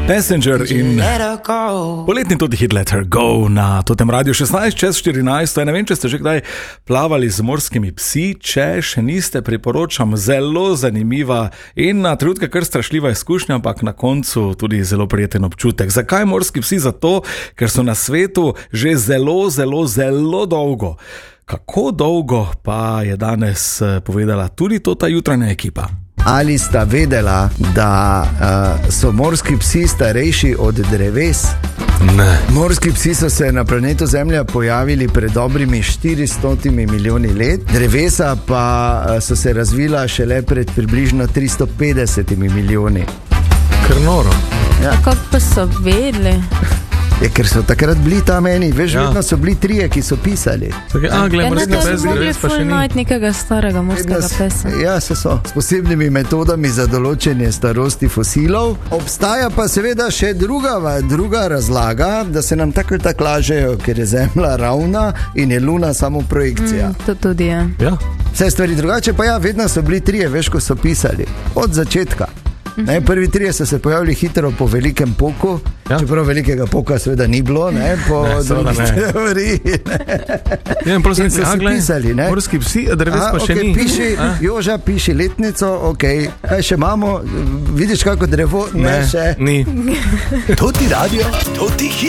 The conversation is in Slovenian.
Passenger in poletni tudi hit Let Her Go na totem Radio 16 čez 14. Ne vem, če ste že kdaj plavali z morskimi psi, če še niste, priporočam, zelo zanimiva in na trenutke kar strašljiva izkušnja, ampak na koncu tudi zelo prijeten občutek. Zakaj morski psi? Zato, ker so na svetu že zelo dolgo. Kako dolgo, pa je danes povedala tudi ta jutranja ekipa. Ali sta vedela, da so morski psi starejši od dreves? Ne. Morski psi so se na planetu Zemlja pojavili pred dobrimi 400 milijoni let, drevesa pa so se razvila šele pred približno 350 milijoni. Kar noro. Ja. Kako pa so vedeli? Je, ker so takrat bili tam eni, veš, vedno so bili trije, ki so pisali. Glej, morski pes, dreves pa še ni. Najti nekega starega morskega pesa. Ja, so s posebnimi metodami za določenje starosti fosilov. Obstaja pa seveda še druga razlaga, da se nam tako lažejo, ker je Zemlja ravna in je Luna samo projekcija. To tudi je. Ja. Vse stvari drugače, pa ja, vedno so bili trije, veš, ko so pisali. Od začetka. Prvi trije so se pojavili hitro po velikem poku, ja. Čeprav velikega poka seveda ni bilo, po drugih teoriji. Ja, prosim, so si pisali, ne? Morski psi, dreves pa še ni. Joža, piši letnico, kaj še imamo? Vidiš kako drevo? Ne, še ni. To ti radio, to ti hit.